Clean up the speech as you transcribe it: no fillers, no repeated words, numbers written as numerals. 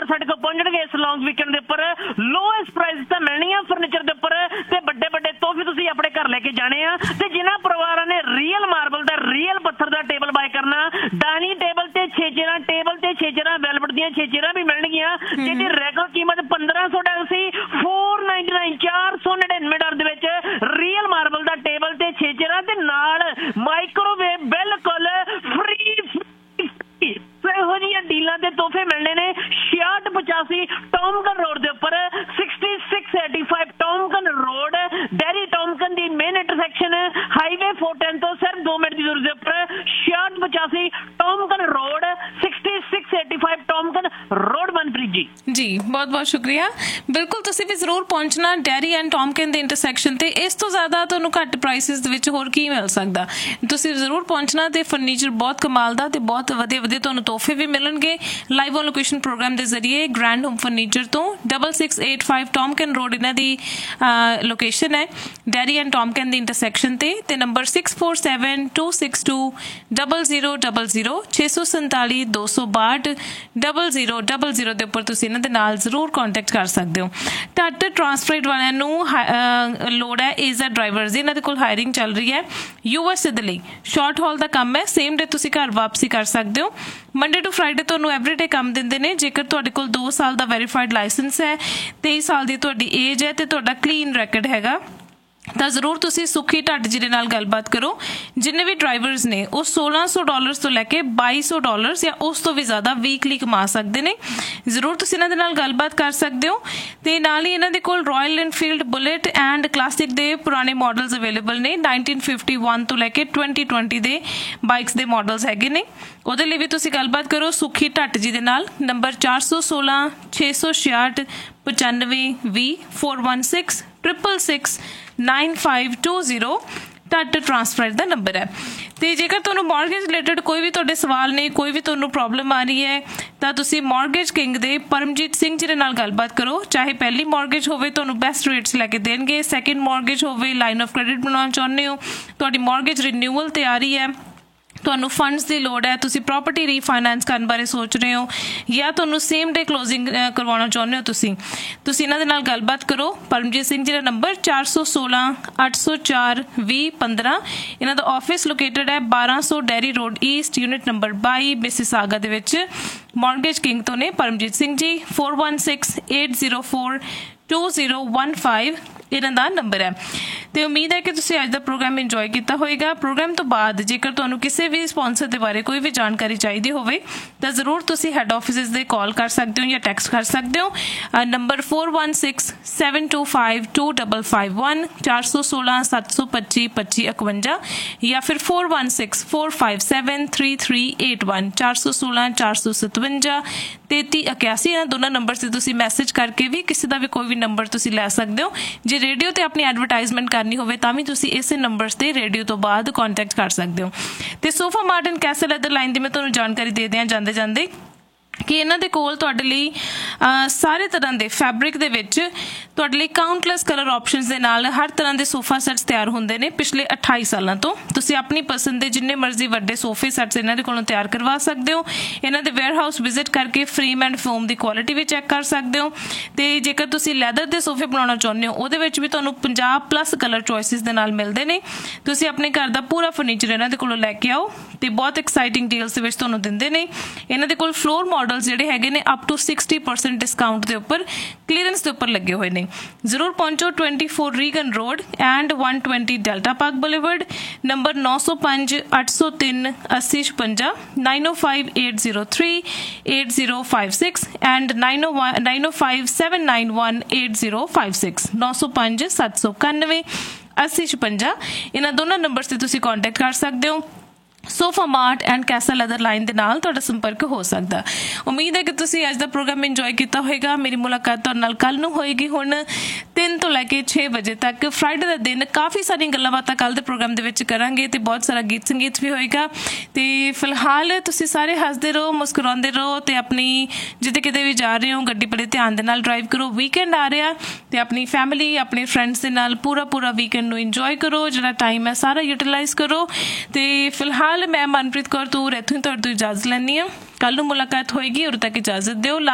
ਘਰ ਸਾਡੇ ਕੋਲ ਪਹੁੰਚਣਗੇ ਇਸ ਲੌਂਗ ਵੀਕਐਂਡ ਦੇ ਉੱਪਰ। ਲੋਐਸਟ ਪ੍ਰਾਈਸ ਤਾਂ ਮਿਲਣੀਆਂ ਫਰਨੀਚਰ ਦੇ ਉੱਪਰ ਤੇ ਵੱਡੇ ਵੱਡੇ ਤੋਹਫੇ ਤੁਸੀਂ ਆਪਣੇ ਘਰ ਲੈ ਕੇ ਜਾਣੇ ਆ। ਤੇ ਜਿਨ੍ਹਾਂ ਪਰਿਵਾਰਾਂ ਨੇ ਰੀਅਲ ਮਾਰਬਲ ਦਾ ਰੀਅਲ ਪੱਥਰ ਦਾ ਟੇਬਲ ਬਾਏ ਕਰਨਾ, ਡਾਈਨਿੰਗ ਟੇਬਲ ਤੇ 6 ਚੇਅਰਾਂ, ਟੇਬਲ ਤੇ 6 ਚੇਅਰਾਂ, ਵੈਲਵਟ ਦੀਆਂ 6 ਚੇਅਰਾਂ ਵੀ ਮਿਲਣਗੀਆਂ ਜਿਹਦੀ ਰੈਗੂਲਰ ਕੀਮਤ 1500 ਸੀ 499 $499 ਦੇ ਵਿੱਚ ਰੀਅਲ ਮਾਰਬਲ ਦਾ ਟੇਬਲ ਤੇ 6 ਚੇਅਰਾਂ ਤੇ ਨਾਲ ਮਾਈਕ੍ਰੋਵੇਵ ਬਿਲਕੁਲ ਫ੍ਰੀ। ਇਹੋ ਜਿਹੀਆਂ ਡੀਲਾਂ ਦੇ ਤੋਹਫੇ ਮਿਲਣੇ ਨੇ 6685 ਟੌਮਕਨ ਰੋਡ ਦੇ ਉੱਪਰ, 6685 ਟੌਮਕਨ ਰੋਡ, ਡੈਰੀ ਟੌਮਕਨ ਦੀ ਮੇਨ ਇੰਟਰਸੈਕਸ਼ਨ ਹਾਈਵੇ 410 ਤੋਂ ਸਿਰਫ 2 ਮਿੰਟ ਦੀ ਦੂਰੀ ਦੇ ਉੱਪਰ 6685 ਟੌਮਕਨ ਰੋਡ, 6685 ਟੌਮਕਨ ਰੋਡ। ਮਨਪ੍ਰੀਤ ਜੀ ਜੀ ਬਹੁਤ ਬਹੁਤ ਸ਼ੁਕਰੀਆ। ਬਿਲਕੁਲ ਤੁਸੀਂ ਵੀ ਜ਼ਰੂਰ ਪਹੁੰਚਣਾ ਡੈਰੀ ਐਂਡ ਟੌਮਕਨ ਦੇ ਇੰਟਰਸੈਕਸ਼ਨ ਤੇ। ਇਸ ਤੋਂ ਜ਼ਿਆਦਾ ਤੁਹਾਨੂੰ ਘੱਟ ਪ੍ਰਾਈਸਿਸ ਦੇ ਵਿੱਚ ਹੋਰ ਕੀ ਮਿਲ ਸਕਦਾ। ਤੁਸੀਂ ਜ਼ਰੂਰ ਪਹੁੰਚਣਾ ਤੇ ਫਰਨੀਚਰ ਬਹੁਤ ਕਮਾਲ ਦਾ ਤੇ ਬਹੁਤ ਵਧੀਆ ਵਧੀਆ ਤੁਹਾਨੂੰ ਤੋਹਫੇ ਵੀ ਮਿਲਣਗੇ ਲਾਈਵ ਔਨ ਲੋਕੇਸ਼ਨ ਪ੍ਰੋਗਰਾਮ ਦੇ ਜ਼ਰੀਏ ਗ੍ਰੈਂਡ ਹੋਮ ਫਰਨੀਚਰ ਤੋਂ। 6685 ਟੌਮਕਨ ਰੋਡ ਇਹਨਾਂ ਦੀ ਲੋਕੇਸ਼ਨ ਹੈ, ਡੈਰੀ ਐਂਡ ਟੌਮਕਨ ਦੀ ਇੰਟਰਸੈਕਸ਼ਨ ਤੇ ਨੰਬਰ 6472620000 647 262 0000 ਦੇ ਉੱਪਰ ਤੁਸੀਂ ਇਹਨਾਂ ਦੇ ਨਾਲ ਜ਼ਰੂਰ ਕੰਟੈਕਟ ਕਰ ਸਕਦੇ ਹੋ। ਟੱਟ ਟਰਾਂਸਪੋਰਟ ਵਾਲਿਆਂ ਨੂੰ ਲੋੜ ਹੈ ਏਜ਼ਾ ਡਰਾਈਵਰਸ ਦੀ। ਇਹਨਾਂ ਦੇ ਕੋਲ ਹਾਇਰਿੰਗ ਚੱਲ ਰਹੀ ਹੈ USA ਦੇ ਲਈ। ਸ਼ਾਰਟ ਹਾਲ ਦਾ ਕੰਮ ਹੈ, ਸੇਮ ਡੇ ਤੁਸੀਂ ਘਰ ਵਾਪਸੀ ਕਰ ਸਕਦੇ ਹੋ। ਮੰਡੇ ਟੂ ਫਰਾਈਡੇ ਤੁਹਾਨੂੰ ਐਵਰੀਡੇ ਕੰਮ ਦਿੰਦੇ ਨੇ। ਜੇਕਰ ਤੁਹਾਡੇ ਕੋਲ 2 ਸਾਲ ਦਾ ਵੈਰੀਫਾਈਡ ਲਾਇਸੈਂਸ ਹੈ, 23 ਸਾਲ ਦੀ ਤੁਹਾਡੀ ਏਜ ਹੈ ਤੇ ਤੁਹਾਡਾ ਕਲੀਨ ਰੈਕਡ ਹੈਗਾ ਤਾਂ ਜ਼ਰੂਰ ਤੁਸੀਂ ਸੁਖੀ ਢੱਟ ਜੀ ਦੇ ਨਾਲ ਗੱਲਬਾਤ ਕਰੋ। ਜਿੰਨੇ ਵੀ ਡਰਾਈਵਰਸ ਨੇ ਉਹ $1600 ਤੋਂ ਲੈ ਕੇ $2200 ਜਾਂ ਉਸ ਤੋਂ ਵੀ ਜ਼ਿਆਦਾ ਵੀਕਲੀ ਕਮਾ ਸਕਦੇ ਨੇ। ਜ਼ਰੂਰ ਤੁਸੀਂ ਇਹਨਾਂ ਦੇ ਨਾਲ ਗੱਲਬਾਤ ਕਰ ਸਕਦੇ ਹੋ। ਤੇ ਨਾਲ ਹੀ ਇਹਨਾਂ ਦੇ ਕੋਲ royal Enfield bullet and classic ਦੇ ਪੁਰਾਣੇ ਮਾਡਲਸ ਅਵੇਲੇਬਲ ਨੇ। 1951 ਤੋਂ ਲੈ ਕੇ 2020 ਦੇ ਬਾਈਕਸ ਦੇ ਮਾਡਲਸ ਹੈਗੇ ਨੇ। ਉਹਦੇ ਲਈ ਵੀ ਤੁਸੀਂ ਗੱਲਬਾਤ ਕਰੋ ਸੁਖੀ ਢੱਟ ਜੀ ਦੇ ਨਾਲ। ਨੰਬਰ 416 666 95 20 416 666 9520 ਢੱਟ ਟਰਾਂਸਫਰ ਦਾ ਨੰਬਰ ਹੈ। ਤੇ ਜੇਕਰ ਤੁਹਾਨੂੰ ਮੌਰਗੇਜ ਰਿਲੇਟਡ ਕੋਈ ਵੀ ਤੁਹਾਡੇ ਸਵਾਲ ਨੇ, ਕੋਈ ਵੀ ਤੁਹਾਨੂੰ ਪ੍ਰੋਬਲਮ ਆ ਰਹੀ ਹੈ ਤਾਂ ਤੁਸੀਂ ਮੌਰਗੇਜ ਕਿੰਗ ਦੇ ਪਰਮਜੀਤ ਸਿੰਘ ਜੀ ਦੇ ਨਾਲ ਗੱਲਬਾਤ ਕਰੋ। ਚਾਹੇ ਪਹਿਲੀ ਮੌਰਗੇਜ ਹੋਵੇ ਤੁਹਾਨੂੰ ਬੈਸਟ ਰੇਟਸ ਲੈ ਕੇ ਦੇਣਗੇ, ਸੈਕਿੰਡ ਮੌਰਗੇਜ ਹੋਵੇ, ਲਾਈਨ ਆਫ ਕ੍ਰੈਡਿਟ ਬਣਾਉਣਾ ਚਾਹੁੰਦੇ ਹੋ, ਤੁਹਾਡੀ ਮੌਰਗੇਜ ਰਿਨਿਊਅਲ ਤੇ ਆ ਰਹੀ ਹੈ, ਤੁਹਾਨੂੰ ਫੰਡਸ ਦੀ ਲੋੜ ਹੈ, ਤੁਸੀਂ ਪ੍ਰਾਪਰਟੀ ਰੀਫਾਈਨੈਂਸ ਕਰਨ ਬਾਰੇ ਸੋਚ ਰਹੇ ਹੋ ਜਾਂ ਤੁਹਾਨੂੰ ਸੇਮ ਡੇ ਕਲੋਜ਼ਿੰਗ ਕਰਵਾਉਣਾ ਚਾਹੁੰਦੇ ਹੋ, ਤੁਸੀਂ ਇਹਨਾਂ ਦੇ ਨਾਲ ਗੱਲਬਾਤ ਕਰੋ। ਪਰਮਜੀਤ ਸਿੰਘ ਜੀ ਦਾ ਨੰਬਰ 416 804 2015। ਇਹਨਾਂ ਦਾ ਆਫਿਸ ਲੋਕੇਟਡ ਹੈ 1200 dairy road East, unit number 22, Mississauga ਦੇ ਵਿੱਚ। ਮੌਰਗੇਜ ਕਿੰਗ ਤੋਂ ਨੇ ਪਰਮਜੀਤ ਸਿੰਘ ਜੀ। 416 804 2015 ਇਹਨਾਂ ਦਾ ਨੰਬਰ ਹੈ। ਤੇ ਉਮੀਦ ਹੈ ਕਿ ਤੁਸੀਂ ਅੱਜ ਦਾ ਪ੍ਰੋਗਰਾਮ ਇੰਜੋਏ ਕੀਤਾ ਹੋਏਗਾ। ਪ੍ਰੋਗਰਾਮ ਤੋਂ ਬਾਅਦ ਜੇਕਰ ਤੁਹਾਨੂੰ ਕਿਸੇ ਵੀ ਸਪਾਂਸਰ ਦੇ ਬਾਰੇ ਕੋਈ ਵੀ ਜਾਣਕਾਰੀ ਚਾਹੀਦੀ ਹੋਵੇ ਤਾਂ ਜ਼ਰੂਰ ਤੁਸੀਂ ਹੈੱਡ ਆਫਿਸਿਸ ਦੇ ਕਾਲ ਕਰ ਸਕਦੇ ਹੋ ਜਾਂ ਟੈਕਸਟ ਕਰ ਸਕਦੇ ਹੋ। ਨੰਬਰ 416 725 2551 416 725 2551 ਜਾਂ ਫਿਰ 416 457 3381 416 457 3381। ਇਹਨਾਂ ਦੋਨਾਂ ਨੰਬਰ ਤੇ ਤੁਸੀਂ ਮੈਸੇਜ ਕਰਕੇ ਵੀ ਕਿਸੇ ਦਾ ਵੀ ਕੋਈ ਵੀ ਨੰਬਰ ਤੁਸੀਂ ਲੈ ਸਕਦੇ ਹੋ। ਜੇ ਰੇਡੀਓ ਤੇ ਆਪਣੀ ਐਡਵਰਟਾਈਜ਼ਮੈਂਟ ਕਰਨੀ ਹੋਵੇ ਤਾਂ ਵੀ ਤੁਸੀਂ ਇਸੇ ਨੰਬਰਸ ਤੇ ਰੇਡੀਓ ਤੋਂ ਬਾਅਦ ਕੰਟੈਕਟ ਕਰ ਸਕਦੇ ਹੋ। ਤੇ sofa mart and Castell leather line ਦੀ ਮੈਂ ਤੁਹਾਨੂੰ ਜਾਣਕਾਰੀ ਦੇ ਦਿਆਂ ਜਾਂਦੇ ਜਾਂਦੇ ਕਿ ਇਹਨਾਂ ਦੇ ਕੋਲ ਤੁਹਾਡੇ ਲਈ ਸਾਰੇ ਤਰ੍ਹਾਂ ਦੇ ਫੈਬਰਿਕ ਦੇ ਵਿੱਚ ਤੁਹਾਡੇ ਲਈ ਕਾਊਂਟਲੈਸ ਕਲਰ ਆਪਸ਼ਨਸ ਦੇ ਨਾਲ ਹਰ ਤਰ੍ਹਾਂ ਦੇ ਸੋਫਾ ਸੈਟਸ ਤਿਆਰ ਹੁੰਦੇ ਨੇ। ਪਿਛਲੇ 28 ਸਾਲਾਂ ਤੋਂ ਤੁਸੀਂ ਆਪਣੀ ਪਸੰਦ ਦੇ ਜਿੰਨੇ ਮਰਜ਼ੀ ਵੱਡੇ ਸੋਫੇ ਸੈਟਸ ਇਹਨਾਂ ਦੇ ਕੋਲੋਂ ਤਿਆਰ ਕਰਵਾ ਸਕਦੇ ਹੋ। ਇਹਨਾਂ ਦੇ ਵੇਅਰ ਹਾਊਸ ਵਿਜ਼ਿਟ ਕਰਕੇ frame and form the quality we check ਕਰ ਸਕਦੇ ਹੋ। ਤੇ ਜੇਕਰ ਤੁਸੀਂ ਲੈਦਰ ਦੇ ਸੋਫੇ ਬਣਾਉਣਾ ਚਾਹੁੰਦੇ ਹੋ ਉਹਦੇ ਵਿੱਚ ਵੀ ਤੁਹਾਨੂੰ 50+ ਕਲਰ ਚੋਇਸਿਸ ਦੇ ਨਾਲ ਮਿਲਦੇ ਨੇ। ਤੁਸੀਂ ਆਪਣੇ ਘਰ ਦਾ ਪੂਰਾ ਫਰਨੀਚਰ ਇਹਨਾਂ ਦੇ ਕੋਲੋਂ ਲੈ ਕੇ ਆਓ ਤੇ ਬਹੁਤ ਐਕਸਾਈਟਿੰਗ ਡੀਲਸ ਦੇ ਵਿੱਚ ਤੁਹਾਨੂੰ ਦਿੰਦੇ ਨੇ। ਇਹਨਾਂ ਦੇ ਕੋਲ ਫਲੋਰ ਮਾਡਲਸ ਜਿਹੜੇ ਹੈਗੇ ਨੇ ਅਪ ਟੂ 60% ਡਿਸਕਾਊਂਟ ਦੇ ਉੱਪਰ, ਕਲੀਅਰੈਂਸ ਦੇ ਉੱਪਰ ਲੱਗੇ ਹੋਏ ਨੇ। ਜ਼ਰੂਰ ਪਹੁੰਚੋ 24 Reagan road and 120 delta park boulevard. Number 905 803 8056 905 803 8056 and 905 791 8056 905 791 8056। ਇਹਨਾਂ ਦੋਨਾਂ ਨੰਬਰ ਤੇ ਤੁਸੀਂ ਕੰਟੈਕਟ ਕਰ ਸਕਦੇ ਹੋ। Sofa mart and Castell leather line ਦੇ ਨਾਲ ਤੁਹਾਡਾ ਸੰਪਰਕ ਹੋ ਸਕਦਾ। ਉਮੀਦ ਹੈ ਕਿ ਤੁਸੀਂ ਅੱਜ ਦਾ ਪ੍ਰੋਗਰਾਮ ਇੰਜੋਏ ਕੀਤਾ ਹੋਏਗਾ। ਮੇਰੀ ਮੁਲਾਕਾਤ ਤੁਹਾਡੇ ਨਾਲ ਕੱਲ ਨੂੰ ਹੋਏਗੀ ਹੁਣ 3 ਤੋਂ ਲੈ ਕੇ 6 ਵਜੇ ਤੱਕ। ਫਰਾਈਡੇ ਦਾ ਦਿਨ ਕਾਫੀ ਸਾਰੀਆਂ ਗੱਲਾਂ ਬਾਤਾਂ ਕੱਲ ਦੇ ਪ੍ਰੋਗਰਾਮ ਦੇ ਵਿੱਚ ਕਰਾਂਗੇ ਤੇ ਬਹੁਤ ਸਾਰਾ ਗੀਤ ਸੰਗੀਤ ਵੀ ਹੋਏਗਾ। ਤੇ ਫਿਲਹਾਲ ਤੁਸੀਂ ਸਾਰੇ ਹੱਸਦੇ ਰਹੋ, ਮੁਸਕਰਾਉਂਦੇ ਰਹੋ ਤੇ ਆਪਣੀ ਜਿੱਥੇ ਕਿਤੇ ਵੀ ਜਾ ਰਹੇ ਹੋ ਗੱਡੀ ਬੜੇ ਧਿਆਨ ਦੇ ਨਾਲ ਡਰਾਈਵ ਕਰੋ। ਵੀਕਐਂਡ ਆ ਰਿਹਾ ਤੇ ਆਪਣੀ ਫੈਮਿਲੀ ਆਪਣੇ ਫਰੈਂਡਸ ਦੇ ਨਾਲ ਪੂਰਾ ਵੀਕਐਂਡ ਨੂੰ ਇੰਜੋਏ ਕਰੋ। ਜਿਹੜਾ ਟਾਈਮ ਹੈ ਸਾਰਾ ਯੂਟੀਲਾਈਜ਼ ਕਰੋ। ਤੇ ਫਿਲਹਾਲ ਮੈਂ ਮਨਪ੍ਰੀਤ ਕੌਰ ਤੂਰ ਇੱਥੋਂ ਹੀ ਤੁਹਾਡੇ ਤੋਂ ਇਜਾਜ਼ਤ ਲੈਂਦੀ ਹਾਂ। ਕੱਲ ਨੂੰ ਮੁਲਾਕਾਤ ਹੋਏਗੀ। ਉਦੋਂ ਤੱਕ ਇਜਾਜ਼ਤ ਦਿਓ।